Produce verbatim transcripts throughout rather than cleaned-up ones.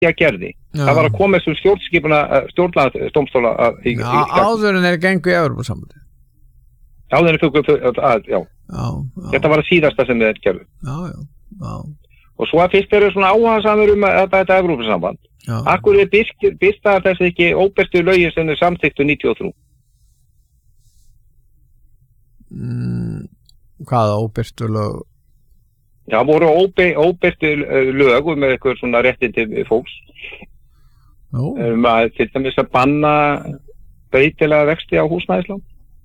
að gerði. Já. Það var að koma þessum stjórnskipuna, stjórnlandsdómstóla í, já, í áður en þeir gengu í Evrópusambandið. Áður en þeir gengu, að, já. Já, já. Þetta var að síðasta sem þeir gerðu. Já, já, já. Og svo að fyrst eru svona áhugasamur um að þetta er Evrópusamband. Akkur er byrsta þessi ekki óbestu lögin sem er samþykkt níutíu og þrjú? Mm, hvaða óbyrtu lög? Já, voru óbe, óbyrtu lög með eitthvað svona réttindi fólks. Ó. Um að til dæmis að banna breytilega vexti á húsnæðislán.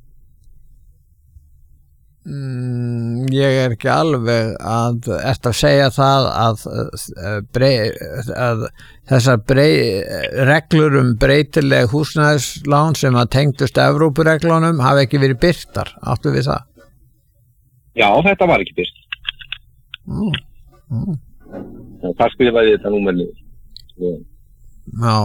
Mm, ég er ekki alveg að eftir að segja það að, brey, að þessar brey, reglur um breytileg húsnæðislán sem að tengdust Evrópureglunum hafi ekki verið birtar, áttu við það? Já, þetta var ekki birt. Mm. Mm. Það skrifaði þetta númerni. Já.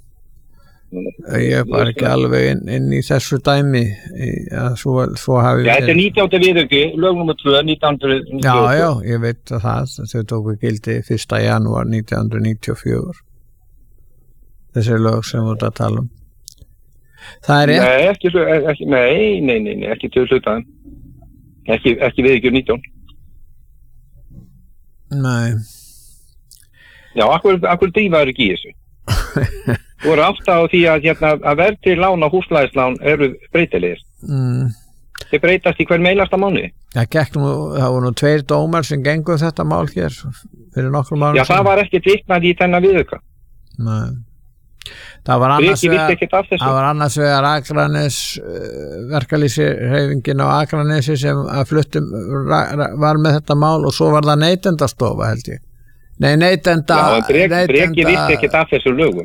Ég var ekki alveg inn, inn í þessu dæmi ja, svo, svo hafi Já, þetta er nítjánda viðauki, lög númer tvö, nítján hundruð níutíu og tvö. Já, já, ég veit að það, þau tóku gildi fyrsta janúar nítján hundruð níutíu og fjögur. Þessi lög sem voru að tala um. Það er Nei, ekki, ekki, nei, nei, nei, nei, ekki til hlutaðan. Ekki, ekki viðauki nítján. Nei. Já, akkur, akkur drífaður ekki í þessu. Þú voru áttað á því að, hérna, að verðtryggð lán og húsnæðislán eru breytilegir. Mm. Þeir breytast í hvern einasta mánuði. Já, gekk nú, það voru nú tveir dómar sem gengu þetta mál hér fyrir nokkrum árum. Já, það var ekki vitnað í þennan viðauka. Nei. Það var annars vegar, það var annars vegar Akranes uh, verkalýðshreyfingin á Akranesi sem að fluttum var með þetta mál og svo var það neytendastofa held ég. Nei, neytenda... Já, brek, breki vissi ekkert af þessu lögum.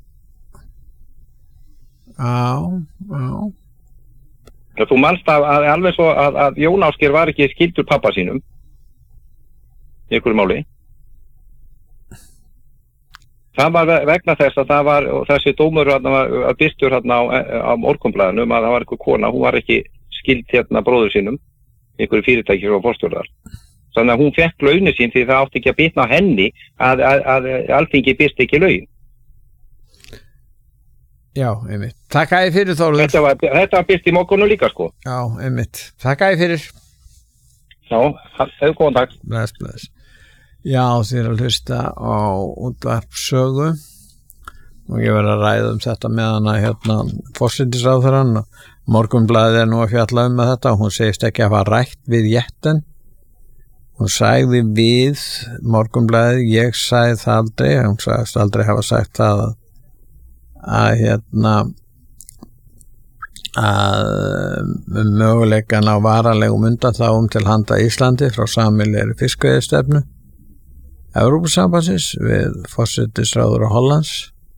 Já, já. Þú manst að, að alveg svo að, að Jón Ásgeir var ekki skyldur pappa sínum. Í einhverju máli. Það var vegna þess að það var, og þessi dómur að byrstur hérna á, á Morgunblaðinu, að það var einhver kona, hún var ekki skyld hérna bróður sínum, einhverju fyrirtæki frá forstjórnar. Þannig að hún fekk launin sín því það átti ekki að bitna á henni að, að, að, að Alþingi byrsti ekki laun. Já, einmitt. Takk að ég fyrir Þórður. Þetta var, þetta var byrst í morgunu líka sko. Já, einmitt. Takk að ég fyrir. Já, hefur góðan dag. Bless, bless. Já, þér að hlusta á útvarpssögu og ég verið að ræða um þetta með hana hérna forsætisráðherrann og Morgunblaðið er nú að fjalla um með þetta og hún segist ekki að hafa rætt við jetten. Hún sagði við Morgunblaðið, ég sagði það aldrei, hún sagðist aldrei hafa sagt það að, að hérna að möguleikan á varanlegum undanþágum til handa Íslandi frá sameiginlegri fiskveiðistefnu Evrópusambandsins við forsætisráðherra Hollands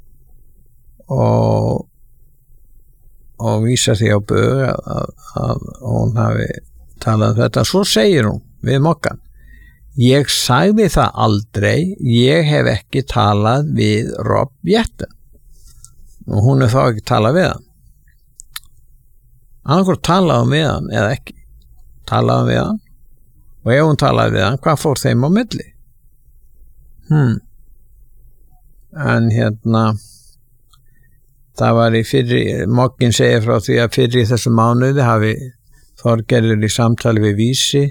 og og vísa því á bug að, að, að hún hafi talað um þetta. Svo segir hún við Mokkan, ég sagði það aldrei, ég hef ekki talað við Rob Jetten og hún er þá ekki talað við hann. Annarkvort talaði við hann eða ekki. Talaði við hann og ef hún talaði við hann, hvað fór þeim á milli? Hmm. En hérna það var í fyrri, Mokkin segir frá því að fyrri í þessu mánuði hafi Þorgerður í samtali við Vísi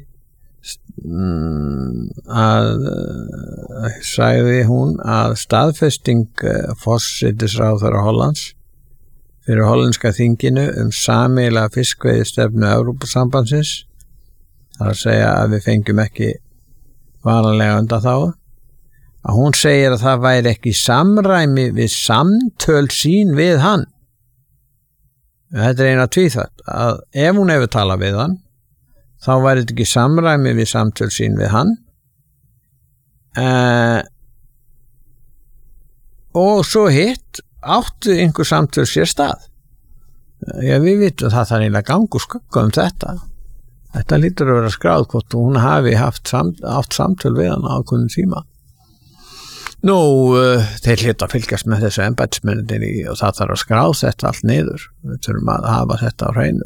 að sagði hún að staðfesting forsætisráðherra Hollands fyrir hollenska þinginu um sameiginlega fiskveiðistefnu Evrópusambandsins, það að segja að við fengjum ekki varanlega undanþágu, að hún segir að það væri ekki samræmi við samtöl sín við hann. Þetta er eina tvíþætt, að ef hún hefur talað við hann þá væri þetta ekki samræmi við samtöl sín við hann uh, og svo hitt áttu einhver samtöl sér stað. Já, við vitum að það þarf eiginlega gangu skugga um þetta. Þetta lítur að vera skráð hvort hún hafi haft samt, átt samtöl við hann á ákveðnum tíma. Nú, uh, þeir hljóta að fylgjast með þessu embættismennirnir og það þarf að skrá þetta allt niður. Við þurfum að hafa þetta á hreinu.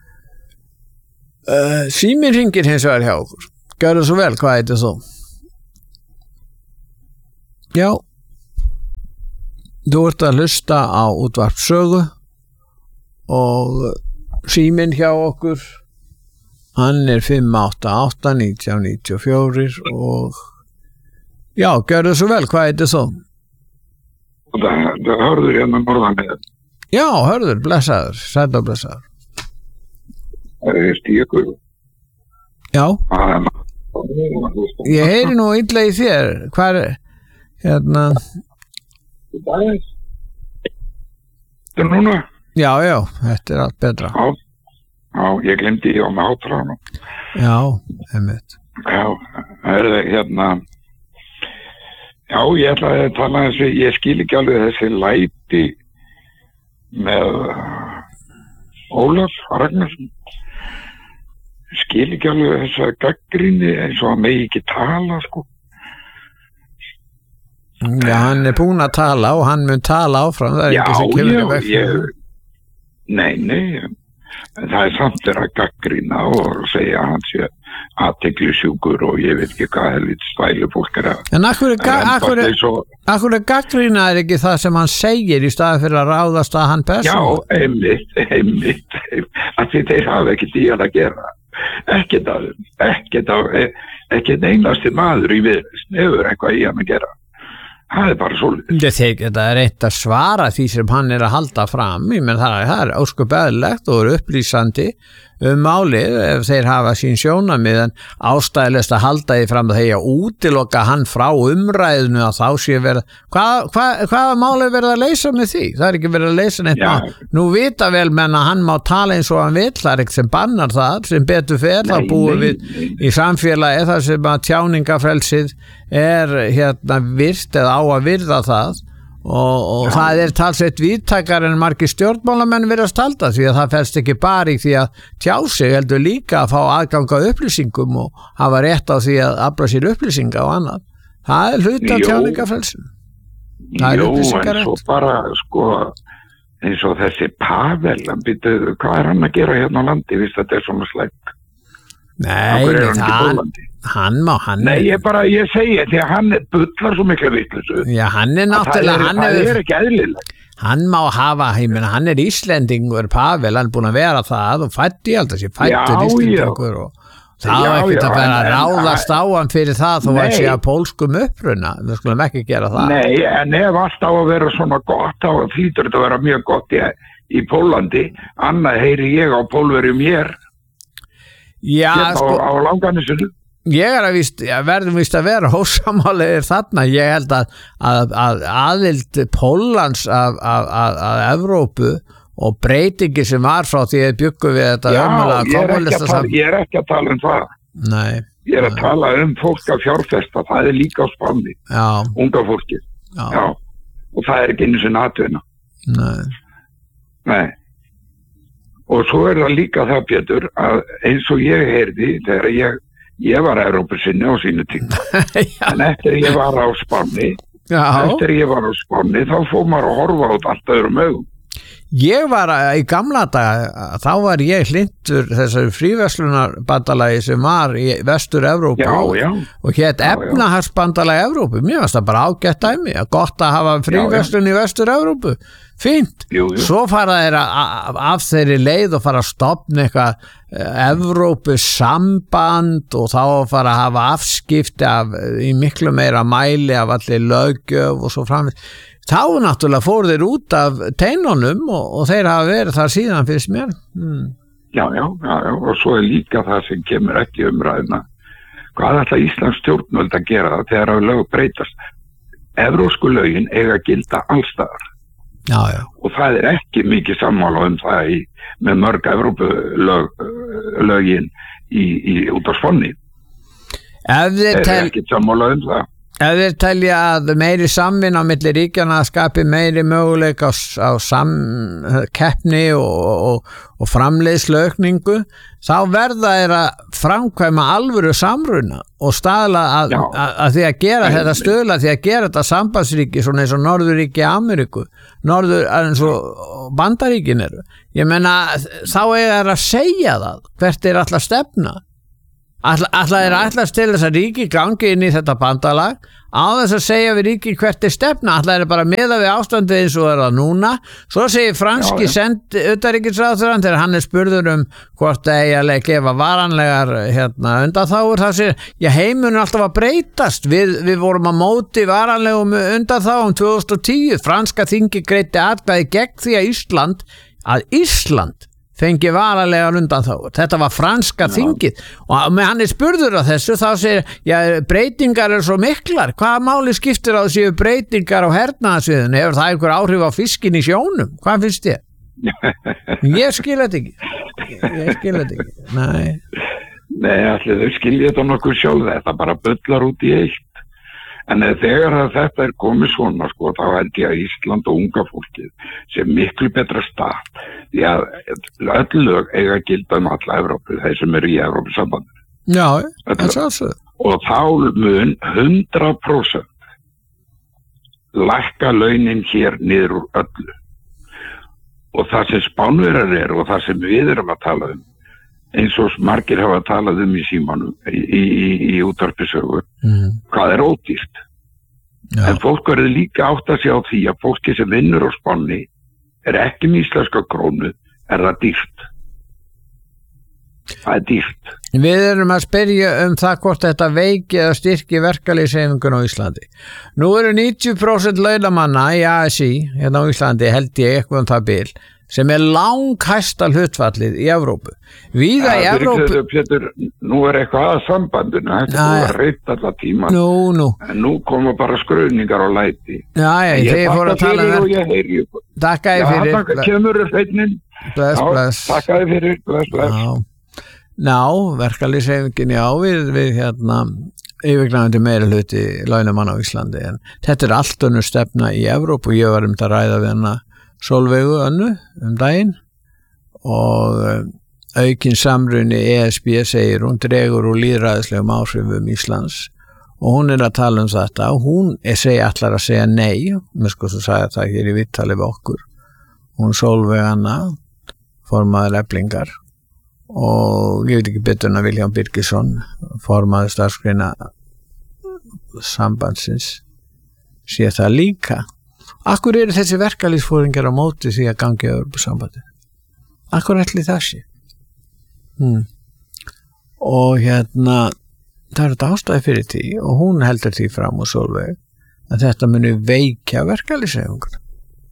Uh, síminn hringir hins vegar hjá okkur. Gjörðu svo vel, hvað heitir þú? Já. Þú ert að hlusta á útvarp Sögu og síminn hjá okkur hann er fimm átta átta nítján níutíu og fjögur og já, gjörðu svo vel, hvað heitir þú? Það, það hörður hérna norðan með. Já, hörður, blessaður, sætt og blessaður. Það er stíkur. Já. Ég heyri nú illa í þér, hvað er, hérna... Það er... Þetta er núna? Já, já, þetta er allt betra. Já, já, ég glemdi ég á með hátræðanum. Já, einmitt. Já, það er það hérna... Já, ég ætlaði að tala þessi, ég skil ekki alveg þessi læti með Ólaf Ragnarsson. Skil ekki alveg þessa gagnrýni eins og hann megi ekki tala, sko. Já, hann er búinn að tala og hann mun tala áfram, það er já, ekki sem kemur í veg ég, nei, nei, en það er samt er að gagnrýna og segja að hann sé athyglisjúkur og ég veit ekki hvað helvít stælu fólk er að... En akkur er, akkur er, akkur er gagnrýna er ekki það sem hann segir í staði fyrir að ráðast að hann persónu? Já, einmitt, einmitt, að því þeir hafa ekkert í hann að gera. Ekkert að, ekkert að, ekkert einasti maður í viðreisn hefur eitthvað í hann að gera. Það er bara svolítið. Þetta er eitt að svara því sem hann er að halda fram, ég menn það, það er ósköp eðlilegt og er upplýsandi um málið ef þeir hafa sín sjónarmið en ástæðilegst að halda því fram að þeir útiloka hann frá umræðinu að þá sé verið, hvað, hvað, hvaða mál er verið að leysa með því? Það er ekki verið að leysa neitt mál. Nú vita vel menn að hann má tala eins og hann vill, það er ekkert sem bannar það, sem betur fer, þá búum við í samfélagi þar sem að tjáningafrelsið er hérna virt eða á að virða það og, og það er talsveit víðtækar en margir stjórnmálamenn virðast halda því að það felst ekki bara í því að tjá sig heldur líka að fá aðgang á upplýsingum og hafa rétt á því að afla sér upplýsinga og annað. Það er hluti af tjáningafrelsin. Það er upplýsingarétt. Jú, en svo bara sko eins og þessi Pavel, hann byrjuðu, hvað er hann að gera hérna á landi, víst þetta er svona slæmt? Nei, hann, hann má, hann Nei, ég bara, ég segi því að hann bullar svo miklu vitleysu. Já, hann er náttúrulega, hann er, er ekki eðlilegt. Hann má hafa, ég meina, hann er Íslendingur, Pavel, hann er búin að vera það og fætti, ég held að sé fættur Íslendingur og það var ekkert að vera að ráðast á hann fyrir það þó að sé að pólskum uppruna, við skulum ekki gera það. Nei, en ef allt á að vera svona gott á að hlýtur þetta að vera mjög gott í, í Pólandi, annað heyri ég á Pólverjum hér. Já, hérna sko, á, á Langanesinu. Ég er að víst, ja, verðum víst að vera hósamálegir þarna, ég held að, að, að aðild Póllands af, af, af, af Evrópu og breytingi sem var frá því að byggum við þetta ömurlega kommúnista sam... ég er ekki að tala um það. Nei. Ég er að tala um fólk að fjárfesta, það er líka á Spáni. Já. Unga fólki. Já. Já. Og það er ekki einu sinni atvinna. Nei. Nei. Og svo er það líka það, Pétur, að eins og ég heyrði þegar ég, ég var að Evrópusinni á sínu tíma. En eftir ég var á Spáni, Já. eftir ég var á Spáni, þá fór maður að horfa út allt öðrum augum. Ég var að, í gamla daga, þá var ég hlindur þessari fríverslunarbandalagi sem var í Vestur-Evrópu Já, já. og hétt efnahagsbandalagi Evrópu. Mér varst það bara ágætt dæmi, að gott að hafa fríverslun í Vestur-Evrópu. Fínt. Jú, jú. Svo fara þeir að, af þeirri leið og fara að stofna eitthvað Evrópu samband og þá fara að hafa afskipti af, í miklu meira mæli af allir löggjöf og svo framvegis. Þá náttúrulega fór þeir út af teinunum og, og þeir hafa verið þar síðan fyrst mér. Hmm. Já, já, já, já, og svo er líka það sem kemur ekki umræðina. Hvað ætla Íslands stjórnvöld að gera það þegar að lög breytast? Evrópsku lögin eiga að gilda allstaðar. Já, já. Og það er ekki mikið sammála um það í, með mörg Evrópu lög, lögin í, í út á Spáni. Ef þeir er ekki sammála um það. Ef þeir telja að meiri samvinna á milli ríkjana skapi meiri möguleik á, á samkeppni og, og, og framleiðslaukningu, þá verða þeir að framkvæma alvöru samruna og staðla að, að, að því að gera þetta stöðla, því að gera þetta sambandsríki svona eins og Norðurríki Ameríku, Norður eins og Bandaríkin eru. Ég meina, þá er það að segja það, hvert er alltaf stefna. Ætla er ætlast til þess að ríki gangi inn í þetta bandalag á þess að segja við ríki hvert er stefna, ætla er bara meða við ástandið eins og er það núna. Svo segir franski send utanríkisráðherrann þegar hann er spurður um hvort það eigi að gefa varanlegar hérna, undanþágur, þá segir já, heimurinn alltaf að breytast, við, við vorum að móti varanlegum undanþágum tvö þúsund og tíu, franska þingi greiddi atkvæði gegn því að Ísland að Ísland fengi varanlegar undanþágur. Þetta var franska já. Þingið og með hann er spurður á þessu þá segir, já, breytingar er svo miklar, hvaða máli skiptir á þessu breytingar á hernaðarsviðinu, hefur það einhver áhrif á fiskin í sjónum, hvað finnst þér? Ég skil þetta ekki ég skil þetta ekki Nei, Nei allir þau skilja þetta nokkuð sjálf, þetta bara bullar út í eitt. En þegar þetta er komið svona, sko, þá held ég að Ísland og unga fólkið sem miklu betra stað. Því að öll lög eiga að gilda um alla Evrópu, þeir sem eru í Evrópusambandinu. Já, það er svo. Og þá mun hundrað prósent lækka launin hér niður úr öllu. Og það sem Spánverjar er og það sem við erum að tala um, eins og margir hafa talað um í símanum í, í, í, í útvarpisögu mm. hvað er ódýrt ja. En fólk verður líka átt að sjá því að fólki sem vinnur á Spáni er ekki með íslenska krónu, er það dýrt það er dýrt. Við erum að spyrja um það hvort þetta veiki eða styrki verkalýðshreyfingun á Íslandi. Nú eru níutíu prósent launamanna í A S I hérna á Íslandi, held ég eitthvað um það bil, sem er langhæsta hlutfallið í Evrópu. Víða ja, í Evrópu... Pétur, nú er eitthvað að sambandinu, þetta er að reyta alla tíma. Nú, nú. En nú koma bara skröningar á læti. Já, já, þeir fóru að tala um það. Takk að þið fyrir. Já, takk kemur feitnin. Bless, bless. Takk að þið fyrir, bless, bless. Já, ná, verkalýðshreyfingin, já, við, við hérna, yfirgnæfandi meira hluti launamanna á Íslandi, en þetta er allt önnur stefna í Evrópu, ég var um að ræða við hana Sólveigu Önnu um daginn og aukin samruni E S B segir hún dregur úr lýðræðislegum áhrifum Íslands og hún er að tala um þetta og hún er segja allar að segja nei, mér sko svo sagði það hér í viðtali við okkur, hún Sólveig Anna formaður Eflingar og ég veit ekki betur en að Vilhjálm Birgisson formaður starfsgreina sambandsins sé það líka. Akkur eru þessi verkalýðsforingar á móti því að gangi á Evrópusambandinu? Akkur ætli það sé? Hmm. Og hérna, það er þetta ástæði fyrir því og hún heldur því fram og Sólveig að þetta muni veikja verkalýðshreyfinguna.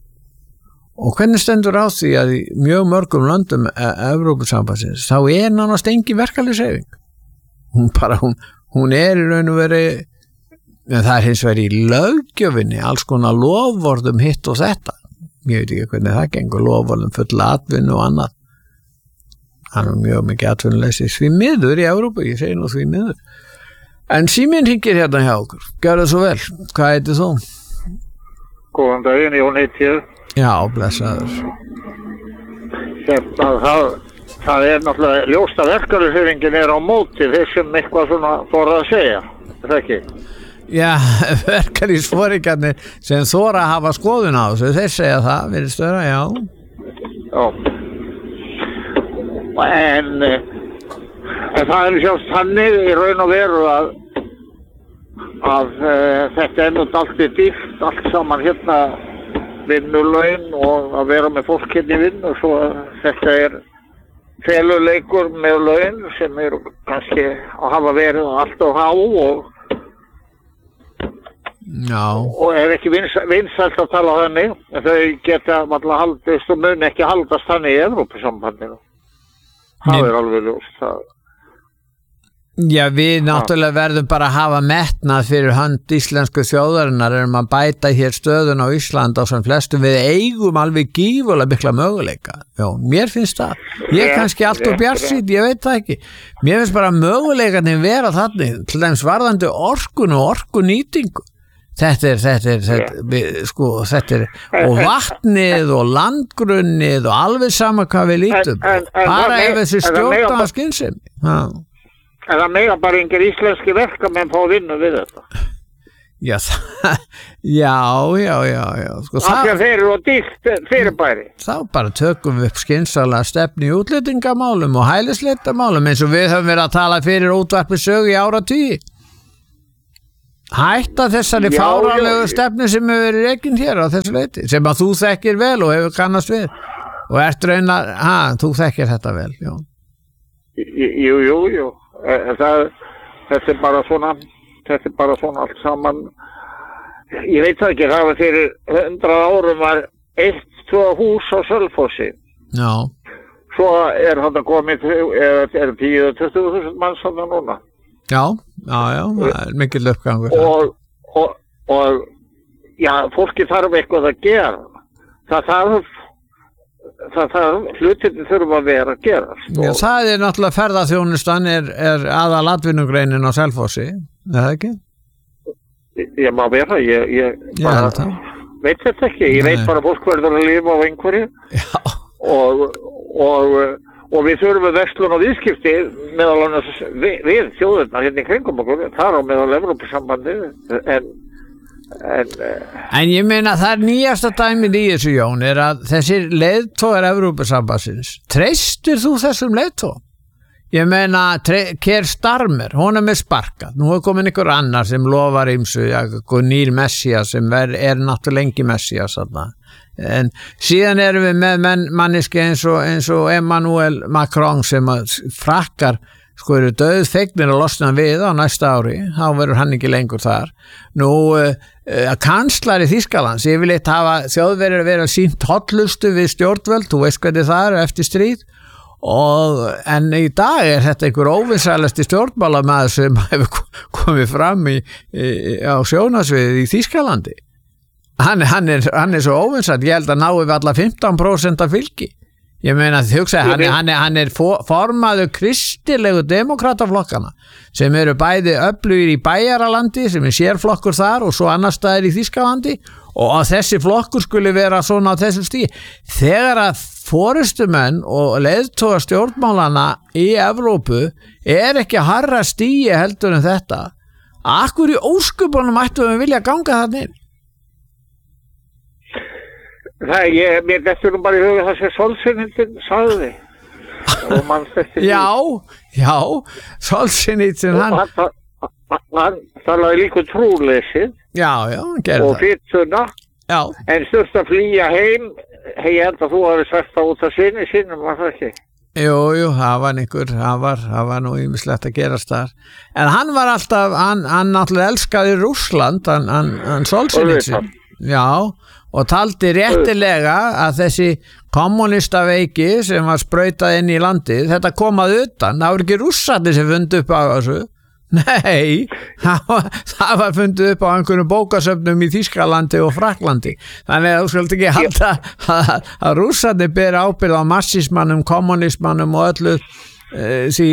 Og hvernig stendur á því að í mjög mörgum löndum Evrópusambandsins þá er nánast engin verkalýðshreyfing. Hún bara, hún, hún er í raun og veri en það er hins vegar í löggjöfinni alls konar lofvorðum hitt og þetta. Ég veit ekki hvernig það gengur, lofvorðum fulla atvinnu og annað. Það er mjög mikið atvinnuleysi því miður í Evrópu, ég segi nú því miður. En síminn hringir hérna hjá okkur. Gjörðu svo vel. Hvað heitir þú? Góðan daginn, Jón heiti ég. Já, blessaður. Hérna, það, það er náttúrulega ljóst að verkalýðshreyfingin er á móti þessum eitthvað svona fór að segja. Er það ekki? Já, verkalýðsforingarnir sem þora að hafa skoðun á þessu, þeir segja það, virðist vera, já. Já. En, en það er sjást þannig í raun og veru að, að uh, þetta er nú alltaf dýrt, allt saman hérna vinnulaun og að vera með fólk hérna í vinnu, svo þetta er feluleikur með laun sem eru kannski að hafa verið allt og há og Já. Og er ekki vinsælt að tala þannig, en þau geta alltaf haldist og mun ekki haldast þannig í Evrópusambandinu. Það er alveg ljóst það. Já, við náttúrulega verðum bara að hafa metnað fyrir hönd íslensku þjóðarinnar erum að bæta hér stöðun á Ísland á sem flestum við eigum alveg gífulega mikla möguleika. Já, mér finnst það. Ég er kannski allt og bjartsýn, ég veit það ekki. Mér finnst bara möguleikarnir vera þannig, til dæmis varðandi orkun og orkunýtingu. Þetta er, þetta er, þetta, við, sko, þetta er, og vatnið og landgrunnið og alveg sama hvað við lítum. En, en, bara en, ef þessi stjórn á skynsemi. En það mega bara yngir íslenski verkamenn fá vinnu við þetta. Já, já, já, já, já. Sko, af því að þeir eru á dýrt fyrirbæri. Þá bara tökum við upp skynsamlega stefnu í útlendingamálum og hælisleitamálum eins og við höfum verið að tala fyrir útvarpi sögu í áratugi. Hætta þessari Já, fáránlegu já. stefnu sem hefur verið rekin hér á þessu leyti, sem að þú þekkir vel og hefur kannast við. Og ert raun að, ha, þú þekkir þetta vel, já. Jú, jú, jú. Það, þetta er bara svona, þetta er bara svona allt saman. Ég veit það ekki, það var fyrir hundrað árum var eitt, tvö hús á Selfossi. Já. Svo er þetta komið, er, er tíu til tuttugu þúsund manns þarna núna. Já, já, já, það er mikill uppgangur. Og, og, og, já, fólki þarf eitthvað að gera. Það þarf, það þarf, hlutinni þurfa að vera að gera. Já, það er náttúrulega ferðaþjónustan er, er aðal atvinnugreinin á Selfossi, er það ekki? Ég má vera, ég, ég bara Já, veit þetta ekki. Ég Nei. veit bara fólk verður að lifa á einhverju. Já. Og, og, og við þurfum verslun og viðskipti meðal annars við, við þjóðurnar hérna í kringum okkur, þar á meðal Evrópusambandi en, en En ég meina það er nýjasta dæmið í þessu, Jón, er að þessir leiðtogar Evrópusambandsins, treystir þú þessum leiðtogum? Ég meina, Keir Starmer, hún er með sparkað, nú er komin einhver annar sem lofar ýmsu, ja, Nýr Messias sem er, er náttúrulega lengi Messias þarna. En síðan erum við með menn, manniski eins og, eins og Emmanuel Macron sem að frakkar sko eru döð fegnir að losna við á næsta ári, þá verður hann ekki lengur þar. Nú, uh, kanslari Þýskalands, ég vil eitt hafa Þjóðverjar verið að sínt hollustu við stjórnvöld, þú veist hvernig það er eftir stríð, og en í dag er þetta einhver óvinsælasti stjórnmálamaður sem hefur komið fram í, í, á sjónasviðið í Þýskalandi. Hann, hann, er, hann er svo óvinsæll, ég held að náu við alla fimmtán prósent af fylgi. Ég meina að hugsa, hann, er, hann, er, hann er formaður kristilegu demokrataflokkana sem eru bæði öflugir í Bæjaralandi sem er sérflokkur þar og svo annar staðir í Þýskalandi og að þessi flokkur skuli vera svona á þessum stíi. Þegar að forystumenn og leiðtogar stjórnmálana í Evrópu er ekki að harra stíi heldur en þetta, akkur í óskupunum ættum við vilja ganga það inn? það ég, mér dettur nú bara í huga það sem Solzhenitsyn sagði og mann þetta Já, já, Solzhenitsyn hann hann, hann, hann talaði líka um trúleysið Já, já, hann gerði og það fytuna Já, en styrst að flýja heim hei, ég held að þú hafi sagt það út af sinni sínum, var það ekki? jú, jú, það var einhver það var, það var nú ýmislegt að gerast þar en hann var alltaf, hann, hann náttúrulega elskaði Rússland, hann, hann, hann Solzhenitsyn Já, og taldi réttilega að þessi kommunistaveiki sem var sprautað inn í landið, þetta komað utan, það var ekki Rússarnir sem fundi upp á þessu, nei, það var, það var fundið upp á einhverjum bókasöfnum í Þýskalandi og Frakklandi, þannig að þú skalt ekki halda að, að Rússarnir beri ábyrgð á massismannum, kommunismannum og öllu uh, því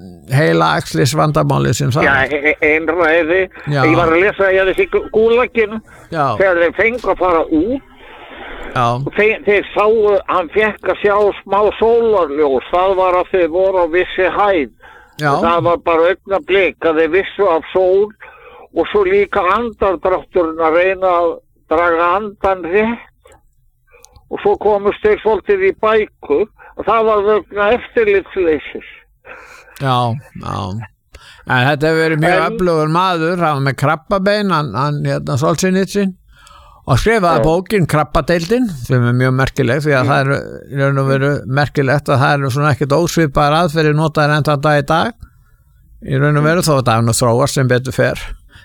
heila axlis vandamáli sem það. Já, einræði, Já. ég var að lesa í þessi gúlaginu Já. þegar þeir fengu að fara út Já, Þeir, þeir sáu, hann fekk að sjá smá sólarljós, það var að þeir voru á vissi hæð. já, Það var bara augnablik að þeir vissu af sól og svo líka andardrátturinn að reyna að draga andan rétt. Og svo komust þeir svolítið í bækur og það var vegna eftirlitsleysis. já, já. En þetta hefur verið mjög En- öflugur maður, hann var með krabbabein, hann, hann hérna Solzhenitsyn og skrifaði Já. bókin Krabbadeildin sem er mjög merkileg því að það er í raun og veru merkilegt að það er svona ekkert ósvipaðar aðferðir notaðir enn þann dag í dag í raun og veru þó að það er nú þróast sem betur fer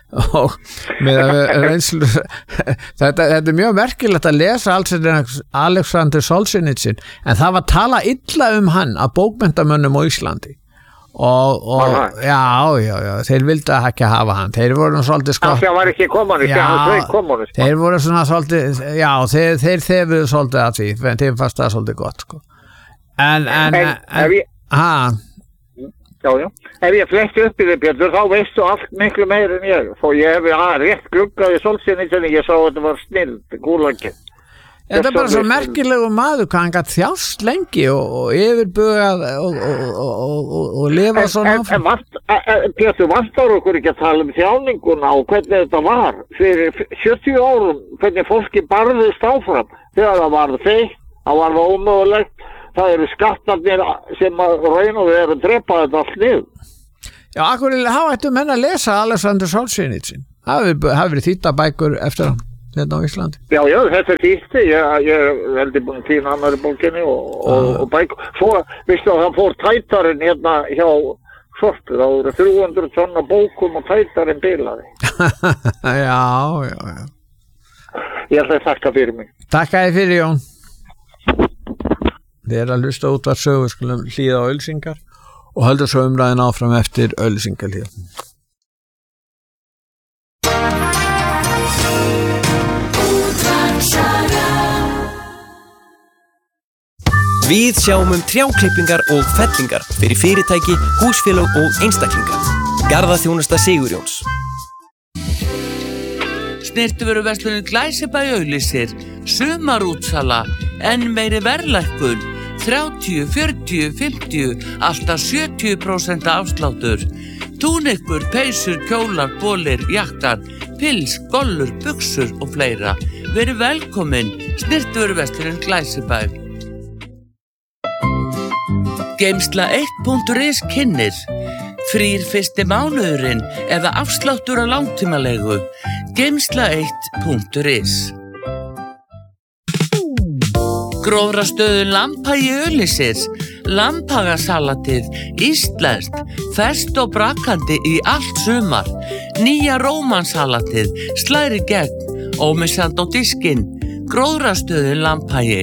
og með að reynslu þetta, þetta er mjög merkilegt að lesa Alexander Solzhenitsyn en það var tala illa um hann af bókmenntamönnum á Íslandi og, og Aha. já, já, já, þeir vildu ekki hafa hann þeir voru nú svolítið sko Það var ekki kommunist, Já. hann sveik kommunist. þeir voru svona svolítið já, þeir, þeir þefuðu svolítið að því þeir fannst það svolítið gott sko. en, en, En ef ég, ha, já, já, ef ég fletti upp í þig Björn, þá veistu allt miklu meir en ég. Þó ég hef að rétt gluggaði Solzhenitsyn, ég sá að þetta var snill, gúlaginn. Þetta er bara svo merkilegu maður hvað hann gætt þjást lengi og, og yfirbugað og, og, og, og, og lifa svona áfram. En, en Pétur, vantar okkur ekki að tala um þjáninguna og hvernig þetta var fyrir sjötíu árum, hvernig fólki barðist áfram þegar það var feitt, það var ómögulegt, það eru skattarnir sem að raun og veru drepa þetta allt niður. Já, akkur hafa ættu menn að lesa Alexander Solzhenitsyn. Það hafi verið þýttabækur eftir hann. Þetta á Íslandi. Já, já, þetta er þýtti, ég, ég er veldig búin að týna annari bókinni og, og, og bæk. Svo, vistu að hann fór tætarinn hérna hjá Sorpu, þá eru þrjú hundruð tonna bókum og tætarinn bilaði. já, já, já. Ég ætla að þakka fyrir mig. Takkaði fyrir, Jón. Þið er að hlusta út var sögu, skulum hlýða á auglýsingar og höldu svo umræðin áfram eftir auglýsingarhlýðan. Við sjáum um trjáklippingar og fellingar fyrir fyrirtæki, húsfélög og einstaklinga. Garðaþjónusta Sigurjóns. Snyrtivöruverslunin Glæsibæ auglýsir sumarútsala, enn meiri verðlækkun, þrjátíu, fjörutíu, fimmtíu, alltaf sjötíu prósent afsláttur. Túnikur, peysur, kjólar, bolir, jakkar, pils, gollur, buxur og fleira. Verið velkomin, Snyrtivöruverslunin Glæsibæ. Geimsla eitt punktur is kynnir frýr fyrsti mánuðurinn eða afsláttur á langtímalegu. Geimsla eitt punktur is. Gróðrastöðu Lambhagi auglýsir Lambhagasalatið, íslenskt, ferskt og brakandi í allt sumar. Nýja rómansalatið, slæri gegn, ómissandi á diskinn. Gróðrastöðu Lambhagi.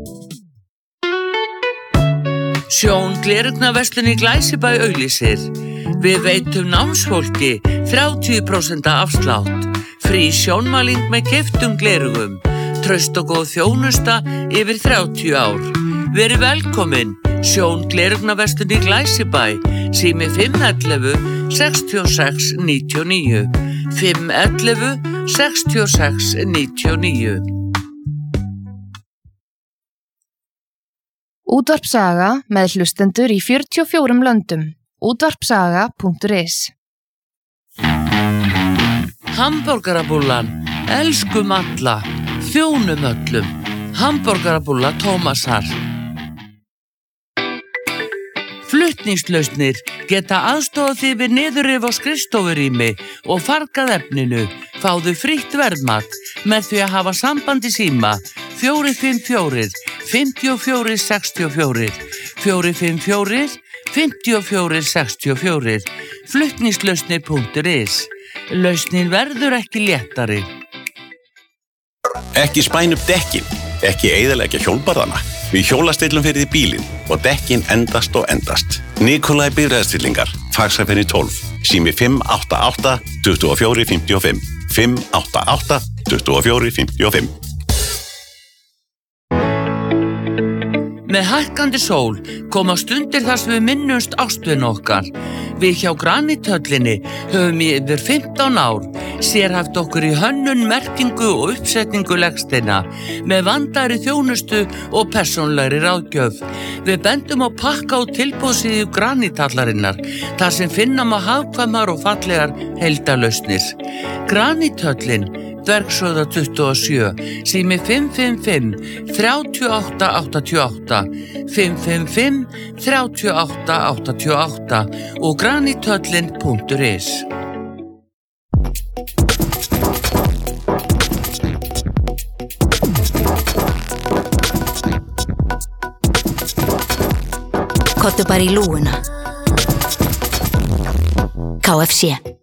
Sjón glerugnaverslun í Glæsibæ auglýsir. Við veitum námsfólki þrjátíu prósent afslátt. Frí sjónmæling með keyptum glerugum. Traust og góð þjónusta yfir þrjátíu ár. Verið velkomin. Sjón glerugnaverslun í Glæsibæ. Sími fimm ellefu, sextíu og sex, níutíu og níu. fimm ellefu, sextíu og sex, níutíu og níu. Útvarpsaga með hlustendur í fjörutíu og fjórum löndum. útvarpsaga punktur is. Hamborgarabúllan, elskum alla, þjónum öllum. Hamborgarabúlla Tómasar. Flutningslausnir geta aðstofað þig við niðurrif á skrifstofurými og fargað efninu. Fáðu frítt verðmat með því að hafa samband í síma fjórir fimm fjórir, fimmtíu og fjórir, sextíu og fjórir, fjórir fimm fjórir, fimmtíu og fjórir, sextíu og fjórir. Flutningslausnir punktur is. Lausnin verður ekki léttari. Ekki spæn upp dekkin, ekki eyðileggja hjólbarðana. Við hjólastillum fyrir því bílinn og dekkin endast og endast. Nikolai bifreiðastillingar, Faxafenni tólf, sími fimm átta átta, tuttugu og fjórir, fimmtíu og fimm, fimm átta átta, tuttugu og fjórir, fimmtíu og fimm. Með hækkandi sól koma stundir þar sem við minnumst ástvin okkar. Við hjá Granithöllinni höfum í yfir fimmtán ár sérhæft okkur í hönnun, merkingu og uppsetningu legsteina með vandaðri þjónustu og persónlegri ráðgjöf. Við bendum á pakka og tilboðsíðu Granithallarinnar þar sem finna má hagkvæmar og fallegar heildarlausnir. Granithöllin, Dvergshöfða tuttugu og sjö, sími fimm fimm fimm, þrjátíu og átta, áttatíu og átta, fimm fimm fimm, þrjátíu og átta, áttatíu og átta og granithöllin punktur is. Kottu bara í lúguna. K F C.